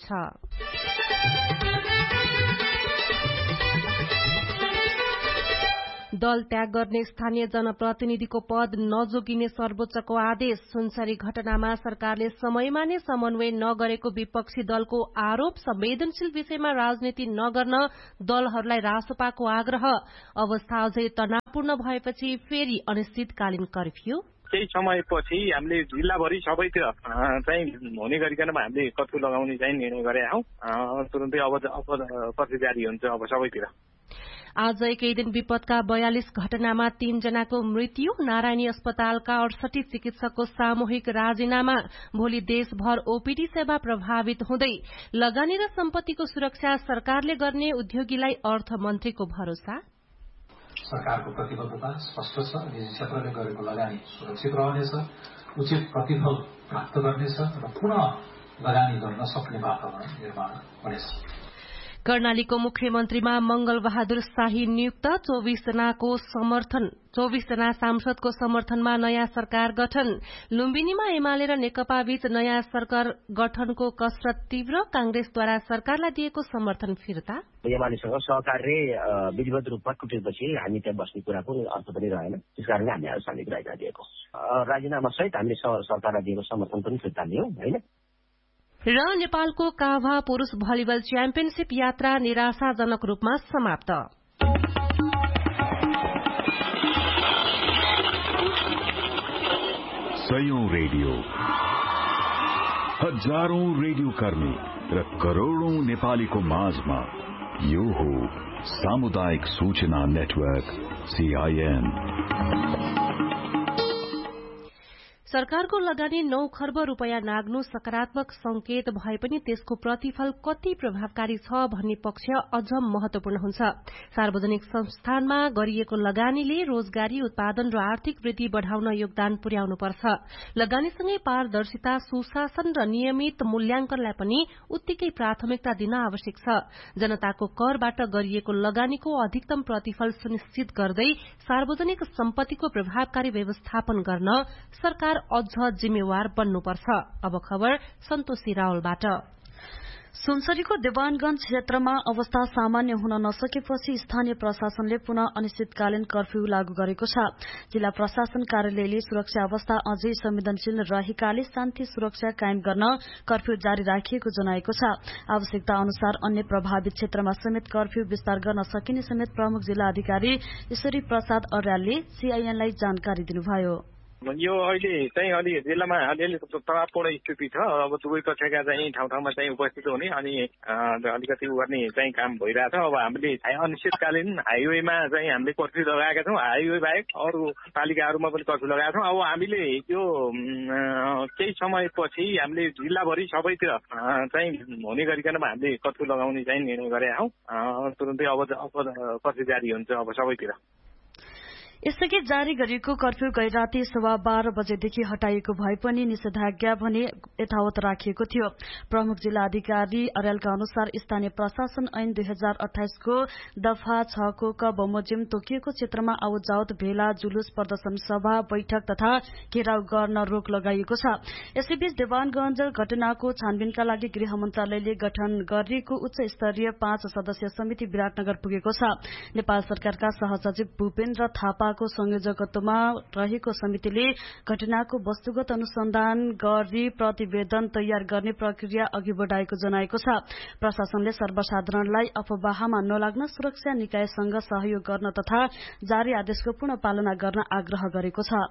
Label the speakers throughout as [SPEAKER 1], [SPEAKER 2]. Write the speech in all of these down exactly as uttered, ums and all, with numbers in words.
[SPEAKER 1] छ। दल त्याग गर्ने स्थानीय जनप्रतिनिधिको पद नजोगिने सर्वोच्चको आदेश। सुनसरी घटनामा सरकारले समयमा नै समन्वय नगरेको विपक्षी दलको आरोप। संवेदनशील विषयमा राजनीति नगर्न दलहरूलाई रासोपाको आग्रह। अवस्था अझै तनावपूर्ण भएपछि फेरि अनिश्चितकालीन कर्फ्यू।
[SPEAKER 2] केही समयपछि हामीले जिल्लाभरि सबैतिर चाहिँ हुने गरिकन हामीले कर्फ्यू लगाउने चाहिँ निर्णय गरेका हौं। तुरुन्तै अब कर्फ्यू जारी हुन्छ अब सबैतिर।
[SPEAKER 1] आज एकै दिन विपदका बयालिस घटनामा तीन जनाको मृत्यु। नारायणी अस्पतालका अडसठी चिकित्सकको सामूहिक राजीनामा। भोलि देशभर ओपीडी सेवा प्रभावित हुँदै। लगानी र सम्पत्तिको सुरक्षा सरकारले गर्ने उद्योगीलाई अर्थमन्त्रीको भरोसा।
[SPEAKER 3] सरकारको प्रतिबद्धता स्पष्ट छ। निजी क्षेत्रले गरेको लगानी सुरक्षित रहनेछ, उचित प्रतिफल प्राप्त गर्नेछ र पुनः लगानी गर्न सक्ने वातावरण निर्माण हुनेछ।
[SPEAKER 1] कर्णालीको मुख्यमन्त्रीमा मंगल बहादुर शाही नियुक्त। चौबीस जनाको समर्थन चौबीस जना सांसदको समर्थनमा नयाँ सरकार गठन। लुम्बिनीमा एमाले र नेकपा बीच नयाँ सरकार गठनको कसरत तीव्र। कांग्रेसद्वारा सरकारलाई दिएको समर्थन फिर्ता।
[SPEAKER 4] एमालेसँग सहकार्य विधिवत रूपमा टुटेपछि हामी त्यहाँ बस्ने कुराको अर्थ पनि रहेन। त्यसकारण हामी आज समिति राजीनामा दिएको राजीनामा सहित हामीले सरकारलाई दिएको समर्थन पनि फिर्ता लियौं होइन।
[SPEAKER 1] र नेपालको काभा पुरूष भलिबल च्याम्पियनशीप यात्रा निराशाजनक रूपमा समाप्त।
[SPEAKER 5] सयौं रेडियो, हजारौं रेडियो कर्मी र करोड़ौं नेपालीको माझमा यो हो सामुदायिक सूचना नेटवर्क सीआईएन।
[SPEAKER 1] सरकारको लगानी नौ खर्ब रूपियाँ नाग्नु सकारात्मक संकेत भए पनि त्यसको प्रतिफल कति प्रभावकारी छ भन्ने पक्ष अझ महत्वपूर्ण हुन्छ। सार्वजनिक संस्थानमा गरिएको लगानीले रोजगारी, उत्पादन र आर्थिक वृद्धि बढ़ाउन योगदान पुर्याउनुपर्छ। लगानीसँगै पारदर्शिता, सुशासन र नियमित मूल्याङ्कनलाई पनि उत्तिकै प्राथमिकता दिन आवश्यक छ। जनताको करबाट गरिएको लगानीको अधिकतम प्रतिफल सुनिश्चित गर्दै सार्वजनिक सम्पत्तिको प्रभावकारी व्यवस्थापन गर्न सरकार अझ जिम्मेवार बन्नुपर्छ। अब खबर सन्तोषी रावलबाट।
[SPEAKER 6] सुनसरीको देवानगंज क्षेत्रमा अवस्था सामान्य हुन नसकेपछि स्थानीय प्रशासनले पुनः अनिश्चितकालीन कर्फ्यू लागू गरेको छ। जिल्ला प्रशासन कार्यालयले सुरक्षा अवस्था अझै संवेदनशील रहेकाले शान्ति सुरक्षा कायम गर्न कर्फ्यू जारी राखिएको जनाएको छ। आवश्यकता अनुसार अन्य प्रभावित क्षेत्रमा समेत कर्फ्यू विस्तार गर्न सकिने समेत प्रमुख जिल्ला अधिकारी ईश्वरी प्रसाद अर्यालले सीआईएनलाई जानकारी दिनुभयो।
[SPEAKER 2] यो अहिले चाहिँ अलि जिल्लामा अलिअलि तनावपूर्ण स्थिति छ। अब दुवै पक्षका चाहिँ ठाउँ ठाउँमा चाहिँ उपस्थित हुने अनि अलिकति गर्ने चाहिँ काम भइरहेछ। अब हामीले अनिश्चितकालीन हाइवेमा चाहिँ हामीले कर्फ्यू लगाएका छौँ। हाइवे बाहेक अरू पालिकाहरूमा पनि कर्फ्यू लगाएका छौँ। अब हामीले यो केही समयपछि हामीले जिल्लाभरि सबैतिर चाहिँ हुने गरिकन हामीले कर्फ्यू लगाउने चाहिँ निर्णय गरेका हौं। तुरुन्तै अब कर्फ्यू जारी हुन्छ अब सबैतिर।
[SPEAKER 6] यसअघि जारी गरिएको कर्फ्यू गैराती सवा बाह्र बजेदेखि हटाइएको भए पनि निषेधाज्ञा भने यथावत राखिएको थियो। प्रमुख जिल्ला अधिकारी अर्यालका अनुसार स्थानीय प्रशासन ऐन दुई हजार अठाइसको दफा छको क बमोजिम तोकिएको क्षेत्रमा आवत जावत भेला, जुलुस, प्रदर्शन सभा, बैठक तथा घेराव गर्न रोक लगाइएको छ। यसैबीच देवानगंज घटनाको छानबिनका लागि गृह मन्त्रालयले गठन गरिएको उच्च स्तरीय पाँच सदस्यीय समिति विराटनगर पुगेको छ। नेपाल सरकारका सहसचिव भूपेन्द्र थापा को संयोजकत्वमा रहेको समितिले घटनाको वस्तुगत अनुसन्धान गरी प्रतिवेदन तयार गर्ने प्रक्रिया अघि बढ़ाएको जनाएको छ। प्रशासनले सर्वसाधारणलाई अफवाहमा नलाग्न सुरक्षा निकायसँग सहयोग गर्न तथा जारी आदेशको पूर्ण पालना गर्न आग्रह गरेको छ।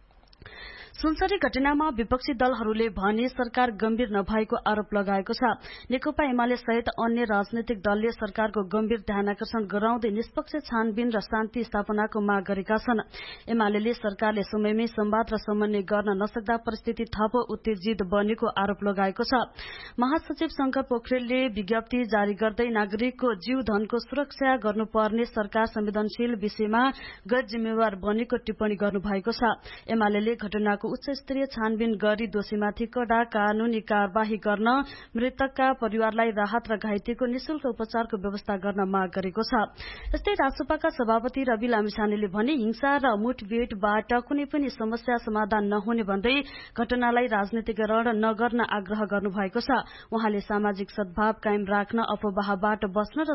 [SPEAKER 6] सुनसरी घटनामा विपक्षी दलहरूले भने सरकार गम्भीर नभएको आरोप लगाएको छ। नेकपा एमाले सहित अन्य राजनैतिक दलले सरकारको गम्भीर ध्यानाकर्षण गराउँदै निष्पक्ष छानबिन र शान्ति स्थापनाको माग गरेका छन्। एमाले सरकारले समयमै संवाद र समन्वय गर्न नसक्दा परिस्थिति थप उत्तेजित बनेको आरोप लगाएको छ। महासचिव शंकर पोखरेलले विज्ञप्ति जारी गर्दै नागरिकको जीव धनको सुरक्षा गर्नुपर्ने सरकार संवेदनशील विषयमा गैर जिम्मेवार बनेको टिप्पणी गर्नुभएको छ। एमाले घटनाको घटनाको उच्च स्तरीय छानबिन गरी दोषीमाथि कडा कानूनी कार्यवाही गर्न, मृतकका परिवारलाई राहत र घाइतेको निशुल्क उपचारको व्यवस्था गर्न माग गरेको छ। यस्तै रासोपाका सभापति रवि लामिछानेले भने हिंसा र मुठभेडबाट कुनै पनि समस्या समाधान नहुने भन्दै घटनालाई राजनीतिकरण नगर्न आग्रह गर्नुभएको छ। उहाँले सामाजिक सद्भाव कायम राख्न, अफवाहबाट बस्न र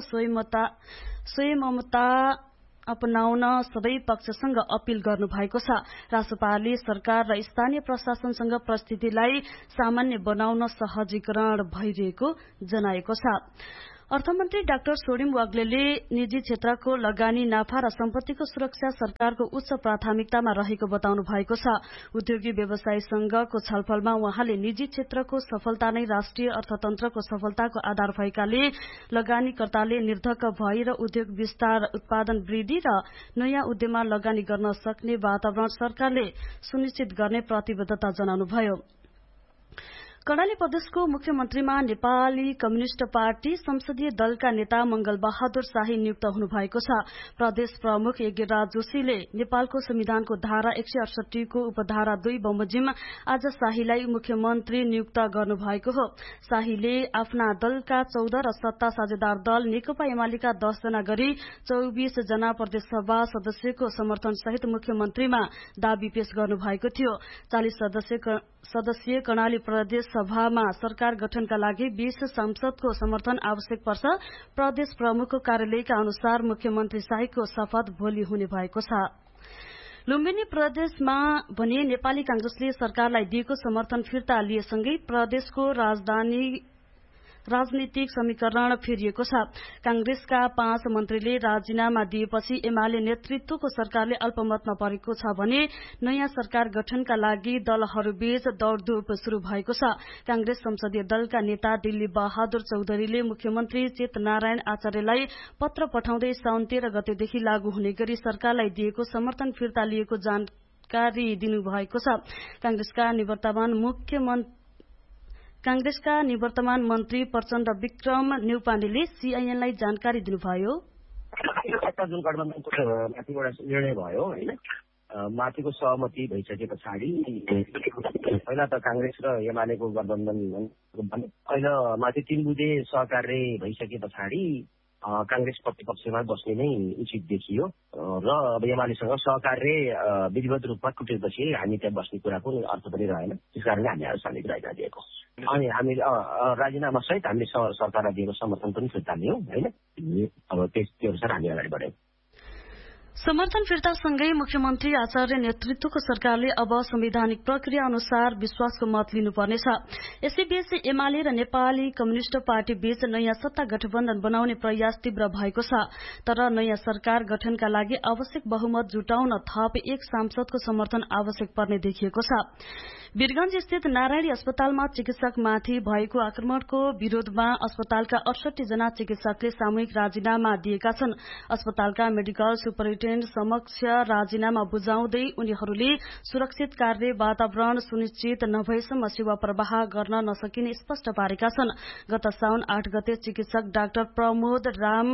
[SPEAKER 6] स्वयंममता अपनाउन सबै पक्षसँग अपील गर्नु भएको छ। रासोपाले सरकार र स्थानीय प्रशासनसँग परिस्थितिलाई सामान्य बनाउन सहजीकरण भइरहेको जनाएको छ। अर्थमन्त्री डाक्टर सोडिम वाग्लेले निजी क्षेत्रको लगानी, नाफा र सम्पत्तिको सुरक्षा सरकारको उच्च प्राथमिकतामा रहेको बताउनु भएको छ। उद्योगी व्यवसायी संघको छलफलमा उहाँले निजी क्षेत्रको सफलता नै राष्ट्रिय अर्थतन्त्रको सफलताको आधार भएकाले लगानीकर्ताले निर्धक्क भएर उद्योग विस्तार, उत्पादन वृद्धि र नयाँ उद्यममा लगानी गर्न सक्ने वातावरण सरकारले सुनिश्चित गर्ने प्रतिबद्धता जनाउनुभयो। कर्णाली प्रदेशको मुख्यमन्त्रीमा नेपाली कम्युनिष्ट पार्टी संसदीय दलका नेता मंगल बहादुर शाही नियुक्त हुनुभएको छ। प्रदेश प्रमुख यज्ञराज जोशीले नेपालको संविधानको धारा एक सय अडसठी को उपधारा दुई बमोजिम आज शाहीलाई मुख्यमन्त्री नियुक्त गर्नुभएको हो। शाहीले आफ्ना दलका चौध र सत्ता साझेदार दल नेकपा एमालेका दस जना गरी चौबीस जना प्रदेशसभा सदस्यको समर्थन सहित मुख्यमन्त्रीमा दावी पेश गर्नुभएको थियो। चालिस सदस्यीय कर्णाली प्रदेश सभामा सरकार गठनका लागि बीस सांसदको समर्थन आवश्यक पर्छ। प्रदेश प्रमुखको कार्यालयका अनुसार मुख्यमन्त्री शाहीको शपथ भोलि हुने भएको छ। लुम्बिनी प्रदेशमा भने नेपाली कांग्रेसले सरकारलाई दिएको समर्थन फिर्ता लिएसँगै प्रदेशको राजधानी राजनीतिक समीकरण फेरिएको छ। कांग्रेसका पाँच मन्त्रीले राजीनामा दिएपछि एमाले नेतृत्वको सरकारले अल्पमतमा परेको छ भने नयाँ सरकार गठनका लागि दलहरूबीच दौड़धूप शुरू भएको छ। कांग्रेस संसदीय दलका नेता दिल्ली बहादुर चौधरीले मुख्यमन्त्री चेतनारायण आचार्यलाई पत्र पठाउँदै साउन तेह्र गतेदेखि लागू हुने गरी सरकारलाई दिएको समर्थन फिर्ता लिएको जानकारी दिनुभएको छ। कांग्रेसका निवर्तमान मुख्यमन्त्री कांग्रेसका निवर्तमान मन्त्री प्रचण्ड विक्रम न्यौपानेले सीआईएनलाई जानकारी दिनुभयो।
[SPEAKER 4] जुन गठबन्धनको माथि एउटा निर्णय भयो होइन, माथिको सहमति भइसके पछाडि पहिला त कांग्रेस र एमालेको गठबन्धन अहिले माथि तीन बुझे सहकार्य भइसके पछाडि कांग्रेस प्रतिपक्षमा बस्ने नै उचित देखियो र अब एमालेसँग सहकार्य विधिवत रूपमा टुटेपछि हामी त्यहाँ बस्ने कुराको अर्थ पनि रहेन। त्यसकारणले हामी आज शान्ति राजीनामा दिएको अनि हामी राजीनामा सहित हामीले सरकारलाई दिएको समर्थन पनि फिर्ता लियौँ होइन। अब त्यो अनुसार हामी अगाडि बढ्यौँ।
[SPEAKER 6] समर्थन फिर्तासँगै मुख्यमन्त्री आचार्य नेतृत्वको सरकारले अब संवैधानिक प्रक्रिया अनुसार विश्वासको मत लिनुपर्नेछ। यसैबीच एमाले र नेपाली कम्युनिष्ट पार्टी बीच नयाँ सत्ता गठबन्धन बनाउने प्रयास तीव्र भएको छ। तर नयाँ सरकार गठनका लागि आवश्यक बहुमत जुटाउन थप एक सांसदको समर्थन आवश्यक पर्ने देखिएको छ। वीरगंज स्थित नारायणी अस्पतालमा चिकित्सकमाथि भएको आक्रमणको विरोधमा अस्पतालका अडसठी जना चिकित्सकले सामूहिक राजीनामा दिएका छन्। अस्पतालका मेडिकल सुपरिन्टेण्डेन्ट समक्ष राजीनामा बुझाउँदै उनीहरूले सुरक्षित कार्य वातावरण सुनिश्चित नभएसम्म सेवा प्रवाह गर्न नसकिने स्पष्ट पारेका छन्। गत साउन आठ गते चिकित्सक डाक्टर प्रमोद राम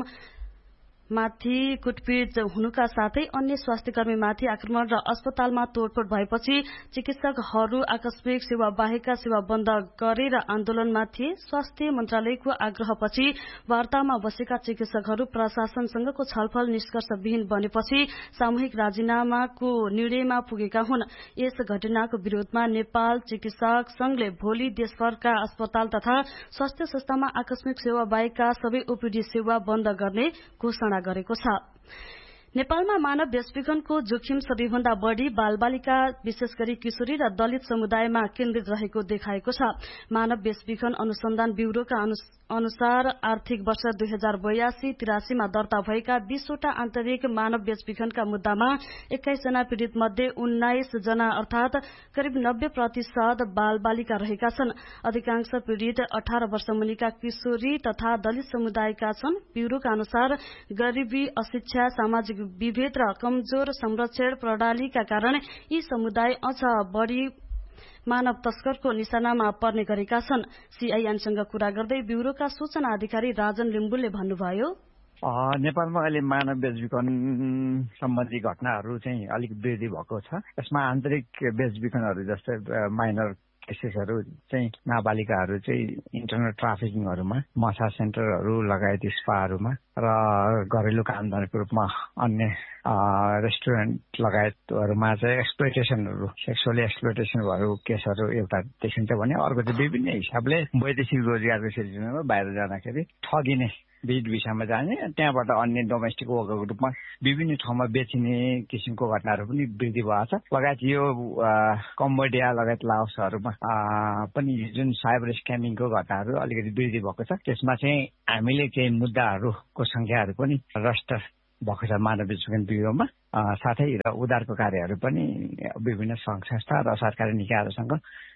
[SPEAKER 6] माथि कुटपिट हुनुका साथै अन्य स्वास्थ्यकर्मीमाथि आक्रमण र अस्पतालमा तोडफोड भएपछि चिकित्सकहरू आकस्मिक सेवा बाहेकका सेवा बन्द गरेर आन्दोलनमा थिए। स्वास्थ्य मन्त्रालयको आग्रहपछि वार्तामा बसेका चिकित्सकहरू प्रशासनसँगको छलफल निष्कर्षविहीन बनेपछि सामूहिक राजीनामाको निर्णयमा पुगेका हुन्। यस घटनाको विरोधमा नेपाल चिकित्सक संघले भोलि देशभरका अस्पताल तथा स्वास्थ्य संस्थामा आकस्मिक सेवा बाहेकका सबै ओपीडी सेवा बन्द गर्ने घोषणा गरेको छ। नेपालमा मानव बेचबिखनको जोखिम सबैभन्दा बढ़ी बालबालिका विशेष गरी किशोरी र दलित समुदायमा केन्द्रित रहेको देखाएको छ। मानव बेचबिखन अनुसन्धान ब्यूरोका अनुसार आर्थिक वर्ष दुई हजार बयासी तिरासीमा दर्ता भएका बीसवटा आन्तरिक मानव बेचबिखनका मुद्दामा एक्काइस जना पीड़ित मध्ये उन्नाइस जना अर्थात करिब नब्बे प्रतिशत बालबालिका रहेका छन्। अधिकांश पीड़ित अठार वर्ष मुनिका किशोरी तथा दलित समुदायका छन्। ब्यूरोका अनुसार गरीबी, अशिक्षा, सामाजिक विभेद र कमजोर संरक्षण प्रणालीका कारण यी समुदाय अझ बढ़ी मानव तस्करको निशानामा पर्ने गरेका छन्। सीआईएनसँग कुरा गर्दै ब्यूरोका सूचना अधिकारी राजन लिम्बुले भन्नुभयो,
[SPEAKER 7] नेपालमा अहिले मानव बेचबिखन सम्बन्धी घटनाहरू चाहिँ अलिक वृद्धि भएको छ। यसमा आन्तरिक बेचबिखनहरू जस्तै माइनर केसेसहरू चाहिँ नाबालिकाहरू चाहिँ इन्टरनेट ट्राफिकिङहरूमा, मसाज सेन्टरहरू लगायत स्पाहरूमा र घरेलु कामदारको रूपमा अन्य रेस्टुरेन्ट लगायतहरूमा चाहिँ एक्सप्लोइटेसनहरू, सेक्सुअली एक्सप्लोइटेसनहरू केसहरू एउटा देखिन्छ भने अर्को चाहिँ विभिन्न हिसाबले वैदेशिक रोजगारको सिलसिलामा बाहिर जाँदाखेरि ठगिने, विध विषयमा जाने, त्यहाँबाट अन्य डोमेस्टिक वर्करको रूपमा विभिन्न ठाउँमा बेचिने किसिमको घटनाहरू पनि वृद्धि भएको छ। लगायत यो कम्बोडिया लगायत लाओसहरूमा पनि जुन साइबर स्क्यामिङको घटनाहरू अलिकति वृद्धि भएको छ। त्यसमा चाहिँ हामीले केही मुद्दाहरूको संख्याहरू पनि रजिस्टर भएको छ मानव बेचबिखन ब्युरोमा। साथै र उद्धारको कार्यहरू पनि विभिन्न सङ्घ संस्था र सरकारी निकायहरूसँग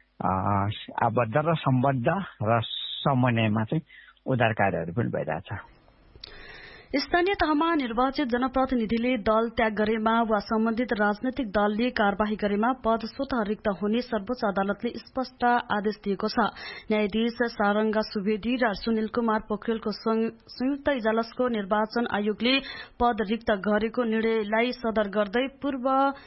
[SPEAKER 7] आबद्ध र सम्बद्ध र समन्वयमा चाहिँ उद्धार कार्यहरू पनि भइरहेछ।
[SPEAKER 6] स्थानीय तहमा निर्वाचित जनप्रतिनिधिले दल त्याग गरेमा वा सम्बन्धित राजनैतिक दलले कार्यवाही गरेमा पद स्वतः रिक्त हुने सर्वोच्च अदालतले स्पष्ट आदेश दिएको छ। न्यायाधीश सारंगा सुवेदी र सुनिल कुमार पोखरेलको संयुक्त इजलासको निर्वाचन आयोगले पद रिक्त गरेको निर्णयलाई सदर गर्दै पूर्व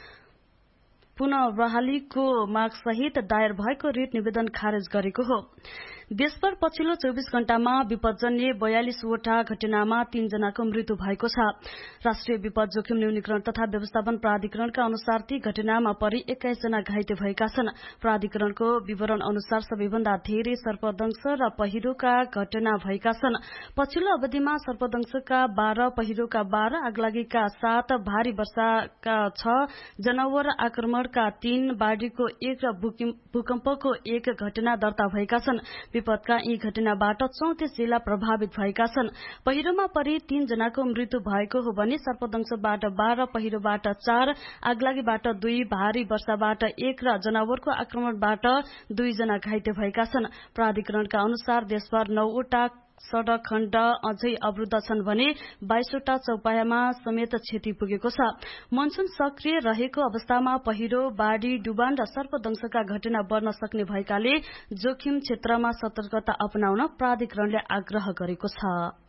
[SPEAKER 6] पुनः बहालीको माग सहित दायर भएको रिट निवेदन खारेज गरेको हो। देशभर पछिल्लो चौबिस घण्टामा विपदजन्य बयालिसवटा घटनामा तीन जनाको मृत्यु भएको छ। राष्ट्रिय विपद जोखिम न्यूनीकरण तथा व्यवस्थापन प्राधिकरणका अनुसार ती घटनामा परि एक्काइस जना घाइते भएका छन्। प्राधिकरणको विवरण अनुसार सबैभन्दा धेरै सर्पदंश र पहिरोका घटना भएका छन्। पछिल्लो अवधिमा सर्पदंशका बाह्र, पहिरोका बाह्र, आगलागीका सात, भारी वर्षाका छ, जनावर आक्रमणका तीन, बाढ़ीको एक र भूकम्पको एक घटना दर्ता भएका छन्। विपदका यी घटनाबाट चौतिस जिल्ला प्रभावित भएका छन्। पहिरोमा परि तीन जनाको मृत्यु भएको हो भने सर्पदंशबाट बाह्र, पहिरोबाट चार, आगलागीबाट दुई, भारी वर्षाबाट एक र जनावरको आक्रमणबाट दुई जना घाइते भएका छन्। प्राधिकरणका अनुसार देशभर नौवटा सड़क खण्ड अझै अवरुद्ध छन् भने बाइसवटा चौपायामा समेत क्षति पुगेको छ। मनसून सक्रिय रहेको अवस्थामा पहिरो, बाढ़ी, डुबान र सर्पदंशका घटना बढ़न सक्ने भएकाले जोखिम क्षेत्रमा सतर्कता अपनाउन प्राधिकरणले आग्रह गरेको छ।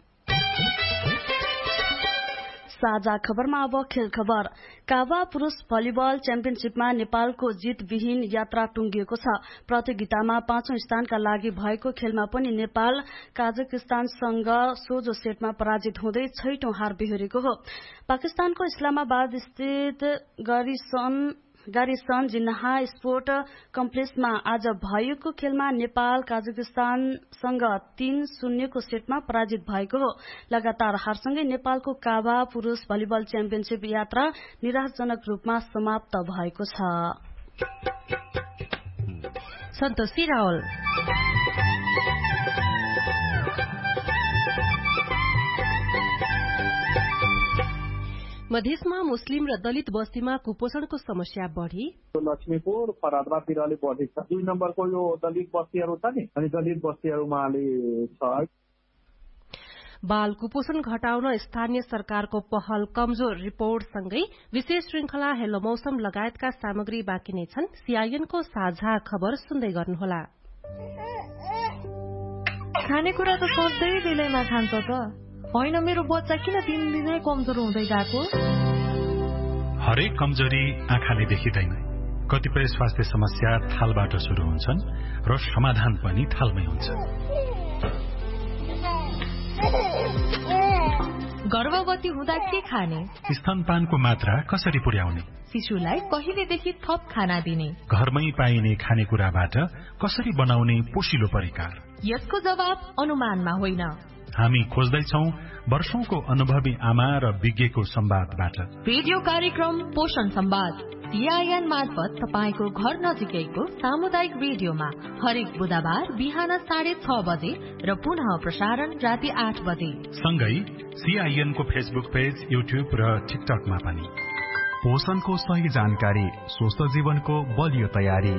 [SPEAKER 6] साझा खबरमा अब खेल खबर। काबा पुरूष भलिबल च्याम्पियनशीपमा नेपालको जितविहीन यात्रा टुंगिएको छ। प्रतियोगितामा पाँचौं स्थानका लागि भएको खेलमा पनि नेपाल काजाकिस्तानसँग सोझो सेटमा पराजित हुँदै छैटौं हार बेहोरेको हो। पाकिस्तानको इस्लामाबाद स्थित गरिसन गारिसन जिन्नाहा स्पोर्ट कम्प्लेक्समा आज भएको खेलमा नेपाल काजाकिस्तानसँग तीन शून्यको सेटमा पराजित भएको हो। लगातार हारसँगै नेपालको काबा पुरूष भलिबल च्याम्पियनशीप यात्रा निराशजनक रूपमा समाप्त भएको छ।
[SPEAKER 1] सन्तोषी रावल मधेसमा मुस्लिम र दलित बस्तीमा कुपोषणको समस्या बढ़ी।
[SPEAKER 8] लक्ष्मीपुर पराद्वातिर अलि बढी छ। दुई नम्बरको यो दलित बस्तीहरू छ नि, अनि दलित बस्तीहरूमा अलि छ।
[SPEAKER 1] बाल कुपोषण घटाउन स्थानीय सरकारको पहल कमजोर रिपोर्टसँगै विशेष श्रृंखला हेलो मौसम लगायतका सामग्री बाँकी नै छन्। सीआईएनको साझा खबर सुन्दै गर्नुहोला।
[SPEAKER 9] खानेकुरा त सधैँ बेलैमा खान्छ त होइन, मेरो बच्चा किन दिनदिनै कमजोर हुँदै गएको?
[SPEAKER 10] हरेक कमजोरी आँखाले देखिँदैन। कतिपय स्वास्थ्य समस्या थालबाट शुरू हुन्छन् र समाधान पनि थालमै हुन्छ।
[SPEAKER 9] गर्भवती हुँदा के खाने?
[SPEAKER 10] स्तनपानको मात्रा कसरी पुर्याउने?
[SPEAKER 9] शिशुलाई कहिलेदेखि थप खाना दिने?
[SPEAKER 10] घरमै पाइने खानेकुराबाट कसरी बनाउने पोषिलो परिकार?
[SPEAKER 9] यसको जवाब अनुमानमा होइन।
[SPEAKER 10] हामी खोज्दैछौ वर्षौंको अनुभवी आमा र विज्ञको संवादबाट।
[SPEAKER 9] रेडियो कार्यक्रम पोषण संवाद सीआईएन मार्फत तपाईको घर नजिकैको सामुदायिक रेडियोमा हरेक बुधबार बिहान साढे छ बजे र पुनः प्रसारण राति आठ बजे।
[SPEAKER 10] सँगै सीआईएन को फेसबुक पेज, युट्युब र टिकटकमा पनि।
[SPEAKER 11] पोषणको सही जानकारी, स्वस्थ जीवनको बलियो तयारी।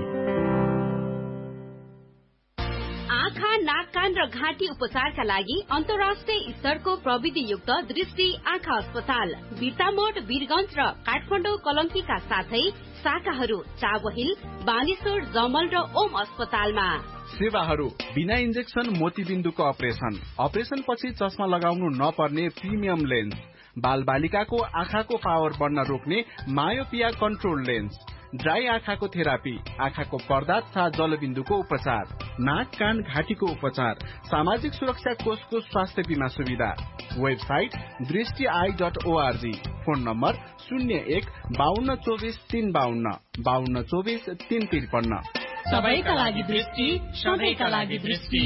[SPEAKER 12] नाक, कान र घाँटी उपचारका लागि अन्तर्राष्ट्रिय स्तरको प्रविधियुक्त दृष्टि आँखा अस्पताल बिर्तामोड, वीरगंज र काठमाडौँ कलंकीका साथै शाखाहरू चाबहिल, बानेश्वर, जमल र ओम अस्पतालमा।
[SPEAKER 13] सेवाहरू बिना इन्जेक्सन मोतीबिन्दुको अपरेसन, अपरेसन पछि चस्मा लगाउनु नपर्ने प्रिमियम लेन्स, बाल बालिकाको आँखाको पावर बढ्न रोक्ने मायोपिया कन्ट्रोल लेन्स, ड्राई आँखाको थेरापी, आँखाको पर्दा तथा जलबिन्दुको उपचार, नाक कान घाँटीको उपचार, सामाजिक सुरक्षा कोषको स्वास्थ्य बीमा सुविधा। वेबसाइट दृष्टि I dot ORG. Phone number शून्य एक बाहन्न चौबिस तीन बाहन्न बाहन्न चौबिस तीन त्रिपन्न।
[SPEAKER 9] सबैका लागि दृष्टि, सबैका लागि दृष्टि।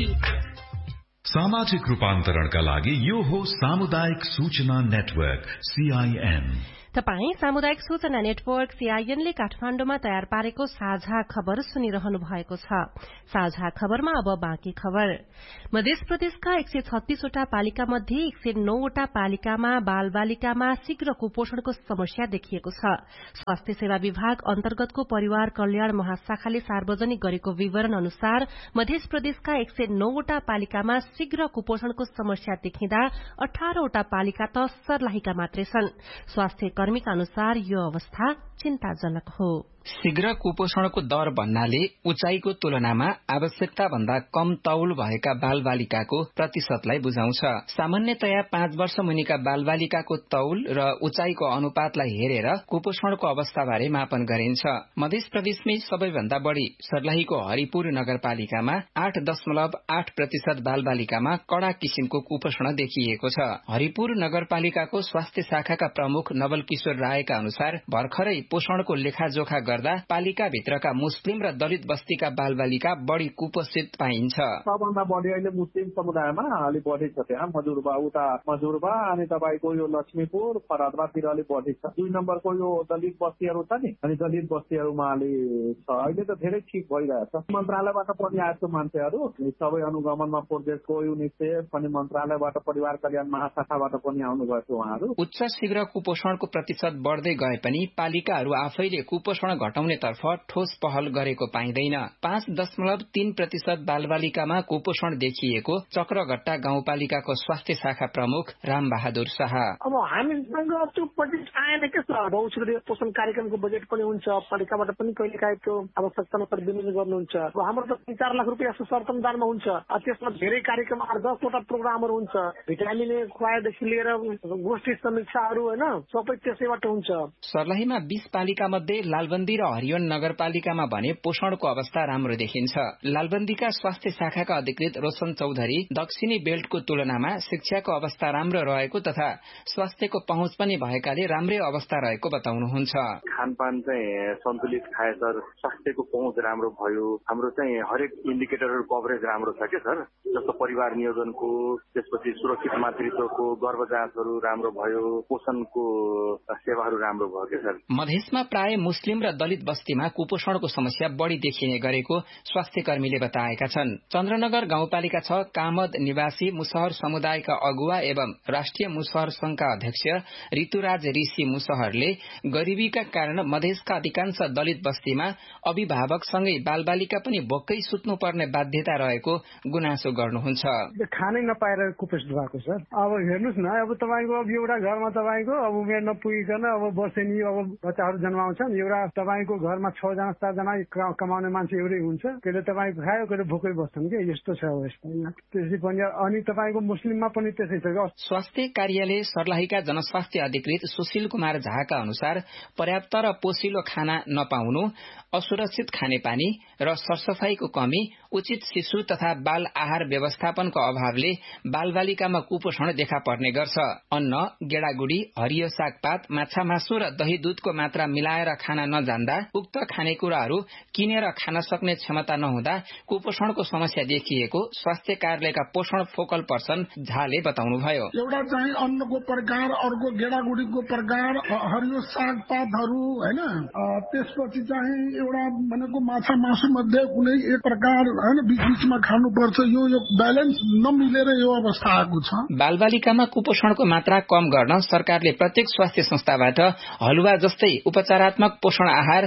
[SPEAKER 5] सामाजिक रूपान्तरणका लागि यो हो सामुदायिक सूचना नेटवर्क सीआईएन।
[SPEAKER 1] तपाई सामुदायिक सूचना नेटवर्क सीआईएनले काठमाण्डुमा तयार पारेको साझा खबर सुनिरहनु भएको छ। साझा खबरमा अब बाँकी खबर। मध्य प्रदेशका एक सय छत्तीसवटा पालिका मध्ये एक सय नौवटा पालिकामा बाल बालिकामा शीघ्र कुपोषणको समस्या देखिएको छ। स्वास्थ्य सेवा विभाग अन्तर्गतको परिवार कल्याण महाशाखाले सार्वजनिक गरेको विवरण अनुसार मध्य प्रदेशका एक सय नौवटा पालिकामा शीघ्र कुपोषणको समस्या देखिँदा अठारवटा पालिका त सर्लाहीका मात्रै छन्। स्वास्थ्य कर्मीका अनुसार यो अवस्था चिन्ताजनक हो।
[SPEAKER 14] शीघ्र कुपोषणको दर भन्नाले उचाइको तुलनामा आवश्यकता भन्दा कम तौल भएका बाल बालिकाको प्रतिशतलाई बुझाउँछ। सामान्यतया पाँच वर्ष मुनिका बाल बालिकाको तौल र उचाइको अनुपातलाई हेरेर कुपोषणको अवस्थाबारे मापन गरिन्छ। मध्य प्रदेशमै सबैभन्दा बढ़ी सर्लाहीको हरिपुर नगरपालिकामा आठ दशमलव आठ प्रतिशत बाल बालिकामा कड़ा किसिमको कुपोषण देखिएको छ। हरिपुर नगरपालिकाको स्वास्थ्य शाखाका प्रमुख नवल किशोर रायका अनुसार भर्खरै पोषणको लेखाजोखा गर्दा पालिका भित्रका मुस्लिम र दलित बस्तीका बाल बालिका बढ़ी कुपोषित पाइन्छ।
[SPEAKER 8] सबभन्दा बढ़ी अहिले मुस्लिम समुदायमा अलिक बढ़ी छ। त्यहाँ मजुरबा उता मजुरबा अनि तपाईँको यो लक्ष्मीपुर फरादबातिर अलिक बढ़ी छ। दुई नम्बरको यो दलित बस्तीहरू छ नि, अनि दलित बस्तीहरूमा अलि छ। अहिले त धेरै ठिक भइरहेछ। मन्त्रालयबाट पनि आएको मान्छेहरू सबै अनुगमनमा प्रोजेक्टको युनिसेफ अनि मन्त्रालयबाट परिवार कल्याण महाशाखाबाट पनि आउनुभएको उहाँहरू।
[SPEAKER 14] उच्च शीघ्र कुपोषणको प्रतिशत बढ़दै गए पनि पालिकाहरू आफैले कुपोषण घटाउनेतर्फ ठोस पहल गरेको पाइँदैन। पाँच दशमलव तीन प्रतिशत बालबालिकामा कुपोषण देखिएको चक्रघट्टा गाउँपालिकाको स्वास्थ्य शाखा प्रमुख राम बहादुर शाह।
[SPEAKER 15] अब हामीसँग त्यो बजेट आएन के छ। बहुस्तरीय पोषण कार्यक्रमको बजेट पनि हुन्छ, पालिकाबाट पनि कहिले काहीँ त्यो आवश्यकता अनुसार विनियोजन गर्नुहुन्छ। हाम्रो त तीन चार लाख रुपियाँ सरतमदानमा हुन्छ। त्यसमा धेरै कार्यक्रम आठ दसवटा प्रोग्रामहरू हुन्छ। भिटामिन ए खुवाएदेखि लिएर गोष्ठी समीक्षाहरू होइन सबै त्यसैबाट हुन्छ।
[SPEAKER 14] सर्लाहीमा बीस पालिका मध्ये लालबन्दी र हरियोन नगरपालिकामा भने पोषणको अवस्था राम्रो देखिन्छ। लालबन्दीका स्वास्थ्य शाखाका अधिकृत रोशन चौधरी दक्षिणी बेल्टको तुलनामा शिक्षाको अवस्था राम्रो रहेको तथा स्वास्थ्यको पहुँच पनि भएकाले राम्रै अवस्था रहेको बताउनुहुन्छ।
[SPEAKER 2] खानपान चाहिँ सन्तुलित खाए सर, स्वास्थ्यको पहुँच राम्रो भयो। हाम्रो चाहिँ हरेक इन्डिकेटरहरू कभरेज राम्रो छ के सर, जस्तो परिवार नियोजनको, त्यसपछि सुरक्षित मातृत्वको, गर्भ जाँचहरू राम्रो भयो, पोषणको सेवाहरू राम्रो भयो के सर।
[SPEAKER 14] मधेसमा प्राय मुस्लिम र दलित बस्तीमा कुपोषणको समस्या बढ़ी देखिने गरेको स्वास्थ्य कर्मीले बताएका छन्। चन्द्रनगर गाउँपालिका छ कामद निवासी मुसहर समुदायका अगुवा एवं राष्ट्रिय मुसहर संघका अध्यक्ष ऋतुराज ऋषि मुसहरले गरीबीका कारण मधेसका अधिकांश दलित बस्तीमा अभिभावकसँगै बालबालिका पनि भोकै सुत्नुपर्ने बाध्यता रहेको गुनासो गर्नुहुन्छ।
[SPEAKER 15] खानै नपाएर कुपोषित भएको छ। अब हेर्नुहोस् न, अब तपाईँको अब एउटा घरमा तपाईँको अब उमेर नपुगिकन अब वर्षेनी अब बच्चाहरू जन्माउँछन्। एउटा तपाईँको घरमा छजना सातजना कमाउने मान्छे एउटै हुन्छ। कहिले तपाईँको खायो कहिले भोकै बस्छन् कि यस्तो छ अवस्था। त्यसै पनि अनि तपाईँको मुस्लिममा पनि त्यसै छ।
[SPEAKER 14] स्वास्थ्य कार्यालय सर्लाहीका जनस्वास्थ्य अधिकृत सुशील कुमार झाका अनुसार पर्याप्त र पोषिलो खाना नपाउनु, असुरक्षित खानेपानी र सरसफाईको कमी, उचित शिशु तथा बाल आहार व्यवस्थापनको अभावले बालबालिकामा कुपोषण देखा पर्ने गर्छ। अन्न, गेडागुडी, हरियो सागपात, माछा मासु र दही दूधको मात्रा मिलाएर खान नजान्दा, उक्त खानेकुराहरू किनेर खान सक्ने क्षमता नहुँदा कुपोषणको समस्या देखिएको स्वास्थ्य कार्यालयका पोषण फोकल पर्सन झाले बताउनुभयो।
[SPEAKER 16] एउटा चाहिँ अन्नको प्रकार, अर्को गेडागुडीको प्रकार, हरियो सागपातहरू होइन, त्यसपछि चाहिँ एउटा भनेको माछा मासु मध्ये कुनै एक प्रकार होइन बीच बीचमा खानुपर्छ। यो यो ब्यालेन्स नमिलेर यो अवस्था आएको छ।
[SPEAKER 14] बालबालिकामा कुपोषणको मात्रा कम गर्न सरकारले प्रत्येक स्वास्थ्य संस्थाबाट हलुवा जस्तै उपचारात्मक पोषण आहार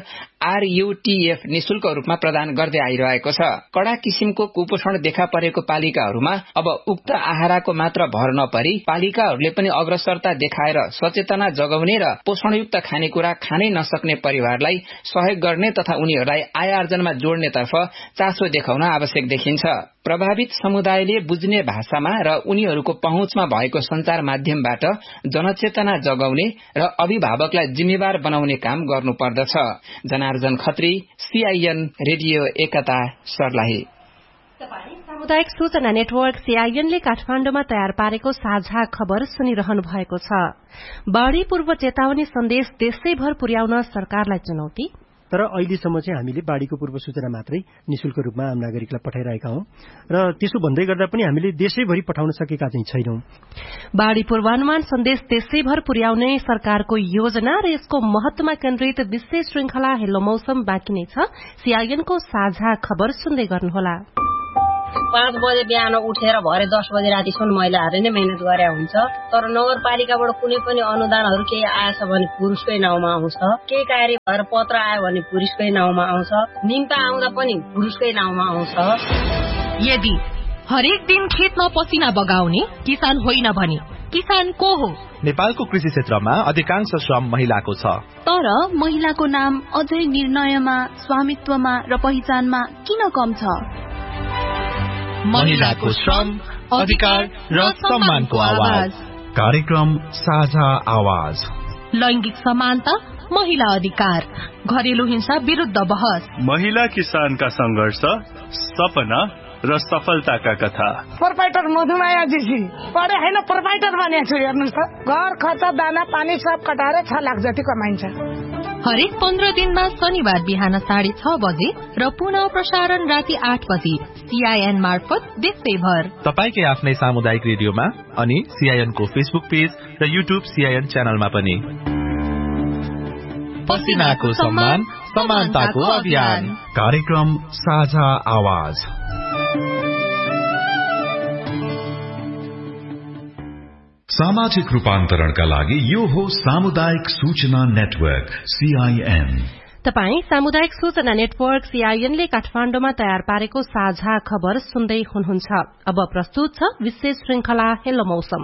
[SPEAKER 14] आरयूटीएफ निशुल्क रूपमा प्रदान गर्दै आइरहेको छ। कडा किसिमको कुपोषण देखा परेको पालिकाहरूमा अब उक्त आहारको मात्र भर नपरी पालिकाहरूले पनि अग्रसरता देखाएर सचेतना जगाउने र पोषणयुक्त खानेकुरा खानै नसक्ने परिवारलाई सहयोग गर्ने तथा उनीहरूलाई आय आर्जनमा जोड्नेतर्फ चासो देखाउन बढ़ाउन आवश्यक देखिन्छ। प्रभावित समुदायले बुझ्ने भाषामा र उनीहरूको पहुँचमा भएको संचार माध्यमबाट जनचेतना जगाउने र अभिभावकलाई जिम्मेवार बनाउने काम गर्नुपर्दछ। जनार्जन खत्री, सीआईएन रेडियो एकता, सर्लाही।
[SPEAKER 1] सामुदायिक सूचना नेटवर्क सीआईएनले काठमाण्डुमा तयार पारेको साझा खबर सुनिरहनु भएको छ। बाढ़ी पूर्व चेतावनी सन्देश देशैभर पुर्याउन सरकारलाई चुनौती।
[SPEAKER 17] तर अहिलेसम्म चाहिँ हामीले बाढ़ीको पूर्व सूचना मात्रै निशुल्क रूपमा आम नागरिकलाई पठाइरहेका हौं र त्यसो भन्दै गर्दा पनि हामीले देशैभरि पठाउन सकेका चाहिँ छैनौं।
[SPEAKER 1] बाढ़ी पूर्वानुमान सन्देश देशैभर पुर्याउने सरकारको योजना र यसको महत्वमा केन्द्रित विशेष श्रृंखला हेलो मौसम बाँकी नै छ। सीआईएनको साझा खबर सुन्दै गर्नुहोला।
[SPEAKER 18] पाँच बजे बिहान उठेर भरे दस बजे रातिसम्म महिलाहरूले नै मेहनत गरे हुन्छ। तर नगरपालिकाबाट कुनै पनि अनुदानहरू केही आएछ भने पुरुषकै नाउँमा आउँछ, केही कार्य भएर पत्र आयो भने पुरुषकै नाउँमा आउँछ, निम्ता आउँदा पनि पुरुषकै नाउँमा आउँछ।
[SPEAKER 9] यदि हरेक दिन खेतमा पसिना बगाउने किसान होइन भने किसान को हो?
[SPEAKER 19] नेपालको कृषि क्षेत्रमा अधिकांश श्रम महिलाको छ।
[SPEAKER 20] तर महिलाको नाम अझै निर्णयमा, स्वामित्वमा र पहिचानमा किन कम छ?
[SPEAKER 19] महिलाको श्रम, अधिकार र सम्मानको आवाज।
[SPEAKER 11] कार्यक्रम साझा आवाज।
[SPEAKER 9] लैंगिक समानता, महिला अधिकार, घरेलु हिंसा विरुद्ध बहस,
[SPEAKER 21] महिला किसानका संघर्ष, सपना र सफलताका कथा।
[SPEAKER 22] प्रोपाइटर मधुमाया जीसी पढे हैन, प्रोपाइटर बनेको छु। हेर्नुस् त, घर खर्च, दाना पानी सब कटाएर छ लाख जति कमाइन्छ।
[SPEAKER 9] हरेक पन्ध्र दिनमा शनिबार बिहान साढे छ बजे र पुनः प्रसारण राति आठ बजे सीआईएन मार्फत देशैभर।
[SPEAKER 19] तपाईकै आफ्नै सामुदायिक रेडियोमा अनि सीआईएन को फेसबुक पेज र युट्युब सीआईएन च्यानलमा पनि।
[SPEAKER 11] पसिनाको सम्मान, समानताको अभियान। कार्यक्रम साझा आवाज। सामाजिक रूपान्तरणका लागि यो हो सामुदायिक सूचना नेटवर्क सीआईएन।
[SPEAKER 1] तपाई सामुदायिक सूचना नेटवर्क सीआईएनले काठमाण्डुमा तयार पारेको साझा खबर सुन्दै हुनुहुन्छ। अब प्रस्तुत छ विशेष श्रृंखला हेलो मौसम।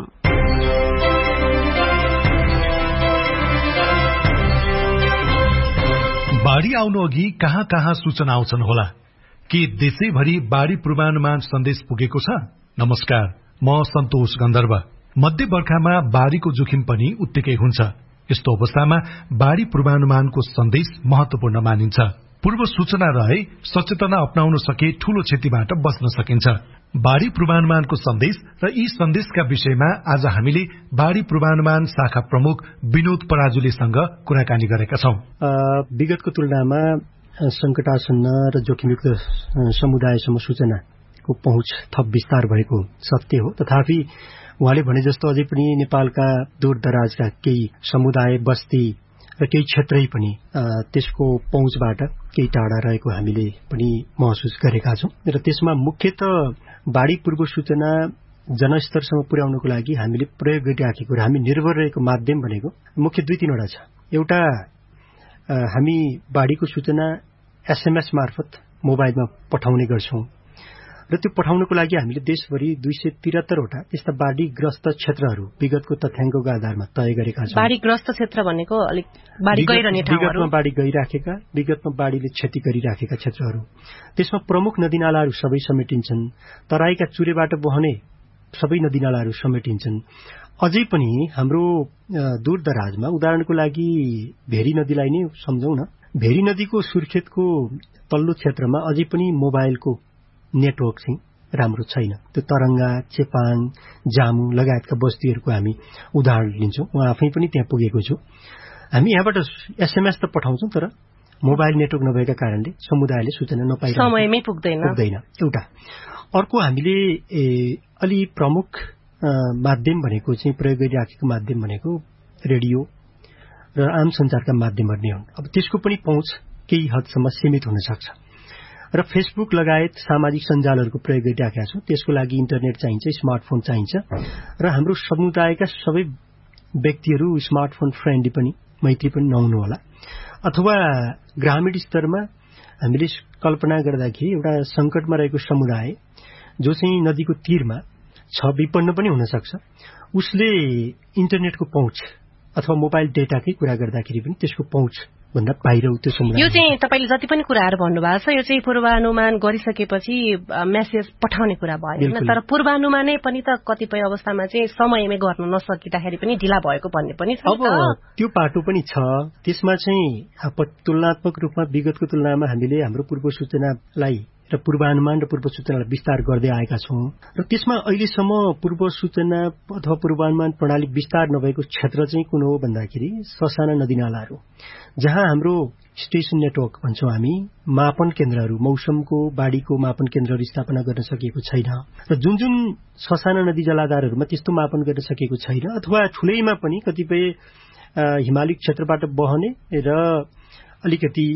[SPEAKER 10] बाढ़ी आउनु अघि कहाँ कहाँ सूचना आउँछन् होला? के देशैभरि बाढ़ी पूर्वानुमान सन्देश पुगेको छ? नमस्कार, म सन्तोष गन्धर्व। मध्य बर्खामा बाढ़ीको जोखिम पनि उत्तिकै हुन्छ। यस्तो अवस्थामा बाढ़ी पूर्वानुमानको सन्देश महत्वपूर्ण मानिन्छ। पूर्व सूचना रहे सचेतना अपनाउन सके ठूलो क्षतिबाट बच्न सकिन्छ। बाढ़ी पूर्वानुमानको सन्देश र यी सन्देशका विषयमा आज हामीले बाढ़ी पूर्वानुमान शाखा प्रमुख विनोद पराजुलीसँग कुराकानी गरेका छौं।
[SPEAKER 17] विगतको तुलनामा संकटासन्न र जोखिमयुक्त समुदायसम्म सूचनाको पहुँच थप विस्तार भएको सत्य हो। तथापि उहाँले भने जस्तो अझै पनि नेपालका दूर दराजका केही समुदाय, बस्ती र केही क्षेत्रै पनि त्यसको पहुँचबाट केही टाढा रहेको हामीले पनि महसुस गरेका छौं। र त्यसमा मुख्यतः बाढ़ी पूर्व सूचना जनस्तरसम्म पुर्याउनको लागि हामीले प्रयोग गरिराखेको र हामी निर्भर रहेको माध्यम भनेको मुख्य दुई तीनवटा छ। एउटा, हामी बाढ़ीको सूचना एसएमएस मार्फत मोबाइलमा पठाउने गर्छौं र त्यो पठाउनको लागि हामीले देशभरि दुई सय त्रिहत्तरवटा त्यस्ता बाढ़ीग्रस्त क्षेत्रहरू विगतको तथ्याङ्कको आधारमा तय गरेका छौं।
[SPEAKER 1] बाढ़ीग्रस्त क्षेत्र भनेको अलिक बाढ़ी गइरहने ठाउँहरू,
[SPEAKER 17] विगतमा बाढ़ी गइराखेका, विगतमा बाढ़ीले क्षति गरिराखेका क्षेत्रहरू। त्यसमा प्रमुख नदीनालाहरू सबै समेटिन्छन्। तराईका चुरेबाट बहने सबै नदीनालाहरू समेटिन्छन्। अझै पनि हाम्रो दूर दराजमा उदाहरणको लागि भेरी नदीलाई नै सम्झौं न। भेरी नदीको सुर्खेतको तल्लो क्षेत्रमा अझै पनि मोबाइलको नेटवर्क चाहिँ राम्रो छैन। त्यो तरंगा, चेपाङ, जामु लगायतका बस्तीहरूको हामी उदाहरण लिन्छौं। म आफै पनि त्यहाँ पुगेको छु। हामी यहाँबाट एसएमएस त पठाउँछौं, तर मोबाइल नेटवर्क नभएका कारणले समुदायले सूचना नपाइरहेको,
[SPEAKER 1] समयमै पुग्दैन
[SPEAKER 17] पुग्दैन एउटा। अर्को, हामीले अलि प्रमुख माध्यम भनेको चाहिँ प्रयोग गरिराखेको माध्यम भनेको रेडियो र आम सञ्चारका माध्यमहरू नै हुन्। अब त्यसको पनि पहुँच केही हदसम्म सीमित हुन सक्छ र फेसबुक लगायत सामाजिक सञ्जालहरूको प्रयोग गरिराखेका छौं। त्यसको लागि इन्टरनेट चाहिन्छ, स्मार्टफोन चाहिन्छ र हाम्रो समुदायका सबै व्यक्तिहरू स्मार्टफोन फ्रेन्डली पनि, मैत्री पनि नहुनु होला। अथवा ग्रामीण स्तरमा हामीले कल्पना गर्दाखेरि एउटा संकटमा रहेको समुदाय जो चाहिँ नदीको तीरमा छ, विपन्न पनि हुन सक्छ, उसले इन्टरनेटको पहुँच अथवा मोबाइल डेटाकै कुरा गर्दाखेरि पनि त्यसको पहुँच भन्दा बाहिर त्यो समुदाय।
[SPEAKER 1] यो चाहिँ तपाईँले जति पनि कुराहरू भन्नुभएको छ यो चाहिँ पूर्वानुमान गरिसकेपछि मेसेज पठाउने कुरा भयो होइन, तर पूर्वानुमानै पनि त कतिपय अवस्थामा चाहिँ समयमै गर्न नसकिँदाखेरि पनि ढिला भएको भन्ने पनि छ।
[SPEAKER 17] अब त्यो पाटो पनि छ, त्यसमा चाहिँ तुलनात्मक रूपमा विगतको तुलनामा हामीले हाम्रो पूर्व सूचनालाई र पूर्वानुमान र पूर्व सूचनालाई विस्तार गर्दै आएका छौं र त्यसमा अहिलेसम्म पूर्व सूचना अथवा पूर्वानुमान प्रणाली विस्तार नभएको क्षेत्र चाहिँ कुन हो भन्दाखेरि ससाना नदीनालाहरू, जहाँ हाम्रो स्टेशन नेटवर्क भन्छौं हामी, मापन केन्द्रहरू, मौसमको बाढीको मापन केन्द्रहरू स्थापना गर्न सकिएको छैन र जुन जुन ससाना नदी जलाधारहरूमा त्यस्तो मापन गर्न सकिएको छैन अथवा ठूलैमा पनि कतिपय हिमाली क्षेत्रबाट बहने र अलिकति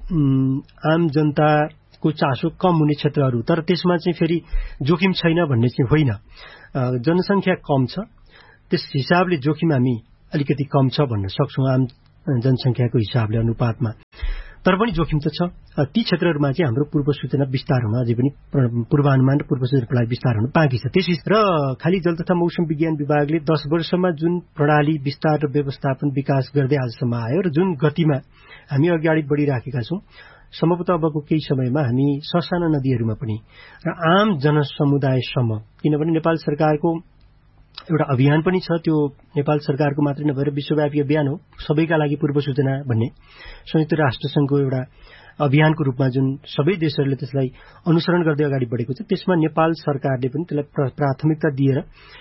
[SPEAKER 17] आम जनता को चासो कम हुने क्षेत्रहरू, तर त्यसमा चाहिँ फेरि जोखिम छैन भन्ने चाहिँ होइन, जनसंख्या कम छ त्यस हिसाबले जोखिम हामी अलिकति कम छ भन्न सक्छौं आम जनसंख्याको हिसाबले अनुपातमा, तर पनि जोखिम त छ। ती क्षेत्रहरूमा चाहिँ हाम्रो पूर्व सूचना विस्तार हुन अझै पनि पूर्वानुमान र पूर्व सूचना प्रणाली विस्तार हुन बाँकी छ। त्यस र खाली जल तथा मौसम विज्ञान विभागले दस वर्षमा जुन प्रणाली विस्तार र व्यवस्थापन विकास गर्दै आजसम्म आयो र जुन गतिमा हामी अगाडि बढिराखेका छौं, सम्भवतः अबको केही समयमा हामी ससाना नदीहरूमा पनि र आम जनसमुदायसम्म, किनभने नेपाल सरकारको एउटा अभियान पनि छ, त्यो नेपाल सरकारको मात्रै नभएर विश्वव्यापी अभियान हो, सबैका लागि पूर्व सूचना भन्ने संयुक्त राष्ट्रसंघको एउटा अभियानको रूपमा जुन सबै देशहरूले त्यसलाई अनुसरण गर्दै अगाडि बढेको छ, त्यसमा नेपाल सरकारले पनि त्यसलाई प्राथमिकता दिएर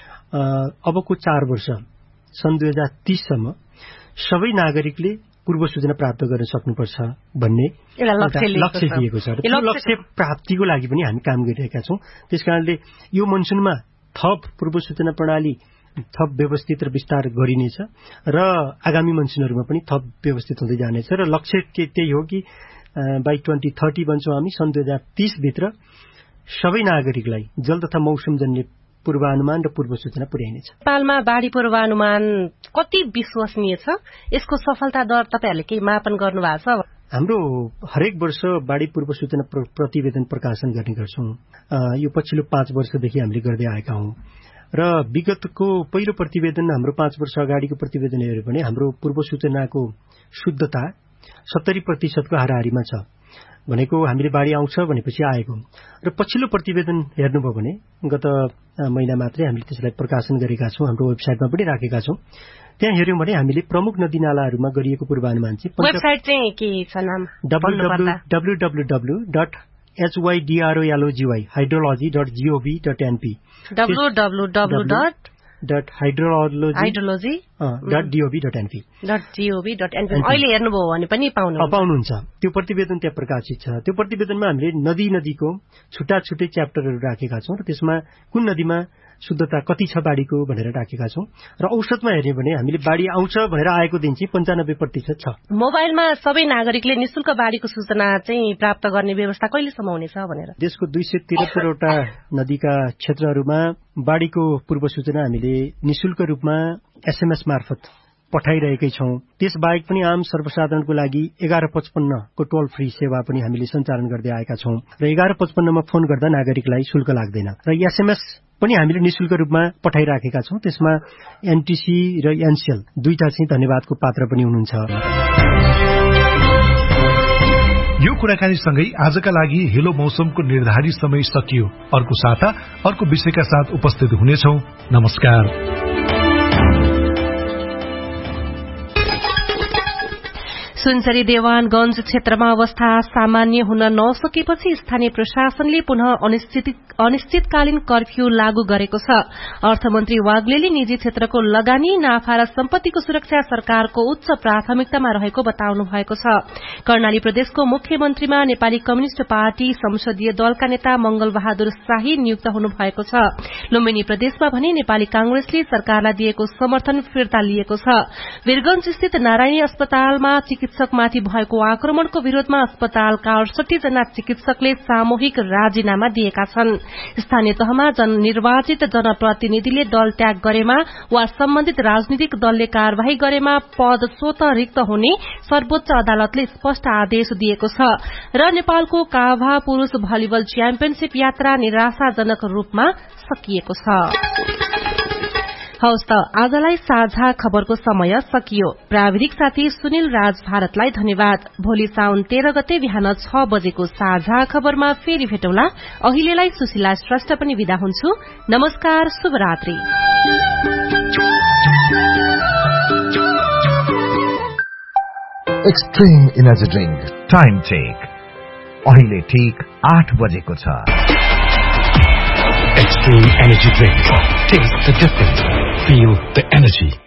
[SPEAKER 17] अबको चार वर्ष सन् दुई हजार तीससम्म सबै नागरिकले पूर्व सूचना प्राप्त गर्न सक्नुपर्छ भन्ने लक्ष्य दिएको छ र त्यो लक्ष्य प्राप्तिको लागि पनि हामी काम गरिरहेका छौं। त्यसकारणले यो मनसुनमा थप पूर्व सूचना प्रणाली थप व्यवस्थित र विस्तार गरिनेछ र आगामी मनसुनहरूमा पनि थप व्यवस्थित हुँदै जानेछ र लक्ष्य के त्यही हो कि बाई ट्वेन्टी थर्टी भन्छौं हामी, सन् दुई हजार तीस भित्र सबै नागरिकलाई जल तथा मौसमजन्य पूर्वानुमान र पूर्व सूचना पुर्याइनेछ।
[SPEAKER 1] नेपालमा बाढी पूर्वानुमान कति विश्वसनीय छ? यसको सफलता दर तपाईहरुले केही मापन गर्नु भएको छ?
[SPEAKER 17] हाम्रो हरेक वर्ष बाढी पूर्व सूचना प्रतिवेदन प्रकाशन गर्ने गर्छौं। यो पछिल्लो पाँच वर्षदेखि हामीले गर्दै आएका हौं र विगतको पहिलो प्रतिवेदन हाम्रो पाँच वर्ष अगाडिको प्रतिवेदन हेर्यो भने हाम्रो पूर्व सूचनाको शुद्धता सत्तरी प्रतिशतको हाराहारीमा छ, भनेको हामीले बाढी आउँछ भनेपछि आएको। र पछिल्लो प्रतिवेदन हेर्नुभयो भने गत महिना मात्रै हामीले त्यसलाई प्रकाशन गरेका छौं, हाम्रो वेबसाइटमा पनि राखेका छौं। त्यहाँ हेर्यौं भने हामीले प्रमुख नदीनालाहरूमा गरिएको पूर्वानुमान चाहिँ
[SPEAKER 1] वेबसाइट चाहिँ के छ नाम?
[SPEAKER 17] W W W dot H Y D R O L O जी Y hydrology dot gov dot NP
[SPEAKER 1] W W W dot
[SPEAKER 17] dot hydrology
[SPEAKER 1] hydrology
[SPEAKER 17] dot डीओभी dot NP
[SPEAKER 1] dot gov dot NP अहिले हेर्नुभयो भने पनि पाउनुहुन्छ
[SPEAKER 17] पाउनुहुन्छ त्यो प्रतिवेदन त्यहाँ प्रकाशित छ। त्यो प्रतिवेदनमा हामीले नदी नदीको छुट्टा छुट्टै च्याप्टरहरू राखेका छौं र त्यसमा कुन नदीमा शुद्धता कति छ बाढीको भनेर राखेका छौं र औसतमा हेर्ने भने हामीले बाढी आउँछ भनेर आएको दिन चाहिँ पन्चानब्बे प्रतिशत छ।
[SPEAKER 1] मोबाइलमा सबै नागरिकले निशुल्क बाढीको सूचना चाहिँ प्राप्त गर्ने व्यवस्था कहिलेसम्म हुनेछ भनेर
[SPEAKER 17] देशको दुई सय त्रिहत्तरवटा नदीका क्षेत्रहरूमा बाढीको पूर्व सूचना हामीले निशुल्क रूपमा एसएमएस मार्फत पठाइरहेकै छौं। त्यसबाहेक पनि आम सर्वसाधारणको लागि एघार पचपन्नको टोल फ्री सेवा पनि हामीले सञ्चालन गर्दै आएका छौं र एघार पचपन्नमा फोन गर्दा नागरिकलाई शुल्क लाग्दैन र एसएमएस पनि हामीले निशुल्क रूपमा पठाइराखेका छौं। त्यसमा एनटीसी र एनसीएल दुईटा चाहिँ धन्यवादको पात्र पनि हुनुहुन्छ।
[SPEAKER 10] यो कुराकानी सँगै आजका लागि हेलो मौसमको निर्धारित समय सकियो। अर्को साता अर्को विषयका साथ उपस्थित हुनेछौं। नमस्कार।
[SPEAKER 1] सुनसरी देवानगंज क्षेत्रमा अवस्था सामान्य हुन नसकेपछि स्थानीय प्रशासनले पुनः अनिश्चितकालीन कर्फ्यू लागू गरेको छ। अर्थमन्त्री वाग्लेले निजी क्षेत्रको लगानी, नाफा र सम्पत्तिको सुरक्षा सरकारको उच्च प्राथमिकतामा रहेको बताउनु भएको छ। कर्णाली प्रदेशको मुख्यमन्त्रीमा नेपाली कम्युनिष्ट पार्टी संसदीय दलका नेता मंगल बहादुर शाही नियुक्त हुनु भएको छ। लुम्बिनी प्रदेशमा भने नेपाली कांग्रेसले सरकारलाई दिएको समर्थन फिर्ता लिएको छ। वीरगंज स्थित नारायणी अस्पतालमा चिकित्सकमाथि भएको आक्रमणको विरोधमा अस्पतालका अडसठी जना चिकित्सकले सामूहिक राजीनामा दिएका छन्। स्थानीय तहमा निर्वाचित जनप्रतिनिधिले दल त्याग गरेमा वा सम्बन्धित राजनीतिक दलले कार्यवाही गरेमा पद स्वत रिक्त हुने सर्वोच्च अदालतले स्पष्ट आदेश दिएको छ र नेपालको काभा पुरूष भलिबल च्याम्पियनशीप यात्रा निराशाजनक रूपमा सकिएको छ। हवस् त आजलाई साझा खबरको समय सकियो। प्राविधिक साथी सुनिल राज भारतलाई धन्यवाद। भोलि साउन तेह्र गते बिहान छ बजेको साझा खबरमा फेरि भेटौँला। अहिलेलाई सुशीला श्रेष्ठ पनि विदा हुन्छु। नमस्कार, शुभरात्रि।
[SPEAKER 3] Extreme energy drink time check अहिले ठीक आठ बजेको छ। Extreme Energy Drink. Taste the difference. Feel the energy.